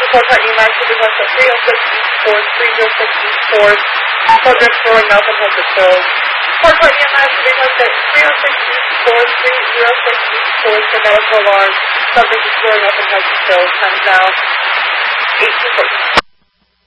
Fort Hart EMS to request at 306 East 4th, 306 East 4th. Subject throwing up and has been killed. Fort Hart EMS to request at 306 East 4th, 306 East 4th for medical alarm. Subject is throwing up and has been killed. Time now 8:14.